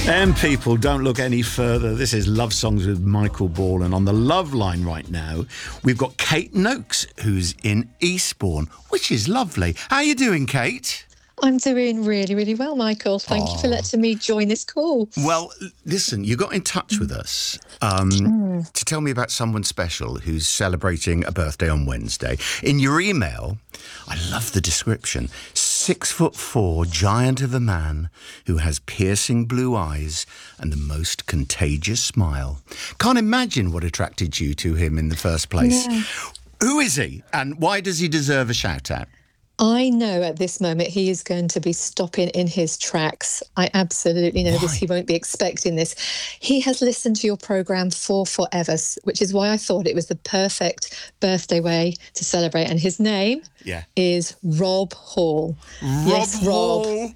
And people, don't look any further. This is Love Songs with Michael Ball. And on the Love Line right now, we've got Kate Noakes, who's in Eastbourne, which is lovely. How are you doing, Kate? I'm doing really, really well, Michael. Thank you for letting me join this call. Well, listen, you got in touch with us to tell me about someone special who's celebrating a birthday on Wednesday. In your email, I love the description. 6'4" giant of a man who has piercing blue eyes and the most contagious smile. Can't imagine what attracted you to him in the first place. Yeah. Who is he and why does he deserve a shout out? I know at this moment he is going to be stopping in his tracks. I absolutely know this. He won't be expecting this. He has listened to your programme for forever, which is why I thought it was the perfect birthday way to celebrate. And his name is Rob Hall. Rob Hall,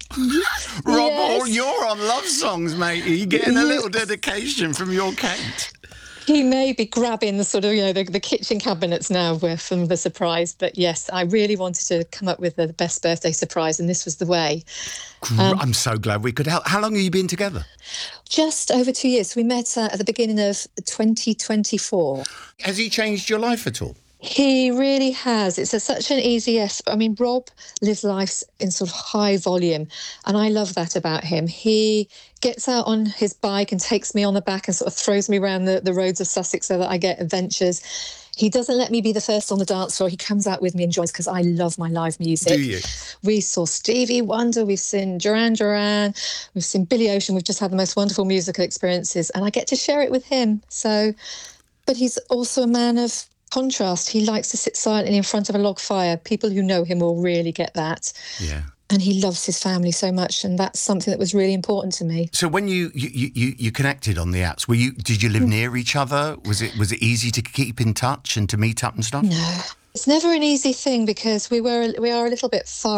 you're on Love Songs, mate. Are you getting a little dedication from your Kate? He may be grabbing the sort of, the kitchen cabinets now from the surprise. But yes, I really wanted to come up with the best birthday surprise, and this was the way. I'm so glad we could help. How long have you been together? Just over 2 years. We met at the beginning of 2024. Has he changed your life at all? He really has. It's such an easy yes. I mean, Rob lives life in sort of high volume, and I love that about him. He gets out on his bike and takes me on the back and sort of throws me around the roads of Sussex so that I get adventures. He doesn't let me be the first on the dance floor. He comes out with me and joins because I love my live music. Do you? We saw Stevie Wonder, we've seen Duran Duran, we've seen Billy Ocean. We've just had the most wonderful musical experiences, and I get to share it with him. But he's also a man of contrast. He likes to sit silently in front of a log fire. People who know him will really get that. Yeah. And he loves his family so much, and that's something that was really important to me. So when you connected on the apps, did you live near each other? Was it easy to keep in touch and to meet up and stuff? No, it's never an easy thing because we are a little bit far